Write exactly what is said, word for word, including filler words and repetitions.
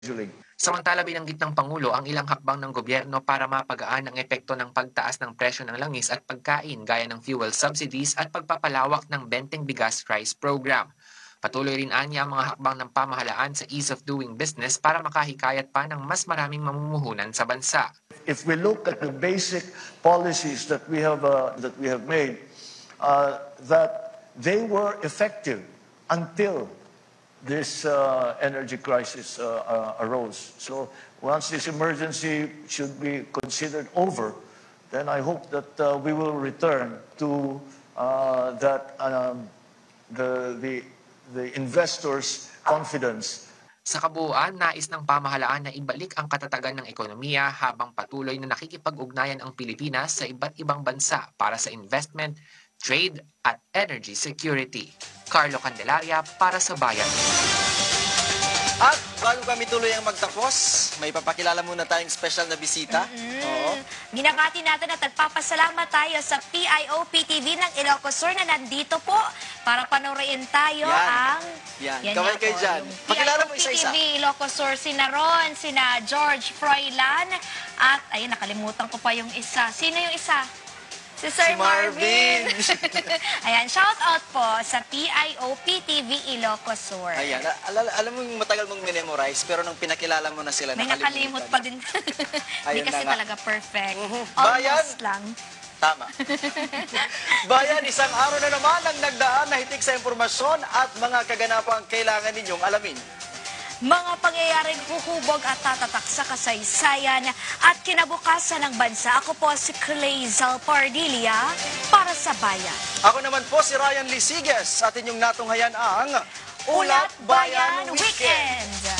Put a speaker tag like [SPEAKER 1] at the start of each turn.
[SPEAKER 1] scheduling.
[SPEAKER 2] Samantala binanggit ng Pangulo ang ilang hakbang ng gobyerno para mapagaan ang epekto ng pagtaas ng presyo ng langis at pagkain gaya ng fuel subsidies at pagpapalawak ng Benteng Bigas Rice Program. Patuloy rin anya ang mga hakbang ng pamahalaan sa ease of doing business para makahikayat pa ng mas maraming mamumuhunan sa bansa.
[SPEAKER 1] If we look at the basic policies that we have uh, that we have made, uh, that they were effective until this uh, energy crisis uh, uh, arose. So once this emergency should be considered over, then I hope that uh, we will return to uh, that um, the the the investors' confidence.
[SPEAKER 2] Sa kabuuan, nais ng pamahalaan na ibalik ang katatagan ng ekonomiya habang patuloy na nakikipag-ugnayan ang Pilipinas sa iba't ibang bansa para sa investment, trade at energy security. Carlo Candelaria para sa Bayan.
[SPEAKER 3] At bago kami tuloy ang magtapos, may papakilala muna tayong special na bisita.
[SPEAKER 4] Mm-hmm.
[SPEAKER 3] Oo.
[SPEAKER 4] Binabati natin at nagpapasalamat tayo sa P I O P T V ng Ilocos Sur na nandito po para panoorin tayo
[SPEAKER 3] Yan.
[SPEAKER 4] ang...
[SPEAKER 3] Yan. Kaway kayo
[SPEAKER 4] po,
[SPEAKER 3] dyan.
[SPEAKER 4] yung
[SPEAKER 3] Pakilala mo isa-isa.
[SPEAKER 4] P I O P T V Ilocos Sur, sina Ron, sina George Froilan, at ayun, nakalimutan ko pa yung isa. Sino yung isa? Si Sir
[SPEAKER 3] Si Marvin.
[SPEAKER 4] Ayan, shout out po sa P I O P T V Ilocos Sur.
[SPEAKER 3] Ayan. Al alam mo yung matagal mong minemorize, pero nung pinakilala mo na sila,
[SPEAKER 4] May
[SPEAKER 3] nakalimutan.
[SPEAKER 4] nakalimot pa din. Hindi
[SPEAKER 3] Ayun
[SPEAKER 4] kasi
[SPEAKER 3] na nga.
[SPEAKER 4] talaga perfect.
[SPEAKER 3] Mhm.
[SPEAKER 4] Almost
[SPEAKER 3] Bayan.
[SPEAKER 4] lang.
[SPEAKER 3] Tama. Bayan, isang araw na naman ang nagdaan na hitik sa impormasyon at mga kaganapang kailangan ninyong alamin.
[SPEAKER 4] Mga pangyayaring huhubog at tatatak sa kasaysayan at kinabukasan ng bansa. Ako po si Clazel Pardilia para sa Bayan.
[SPEAKER 3] Ako naman po si Ryan Lisiges at inyong natunghayan ang
[SPEAKER 4] Ulat Bayan Weekend!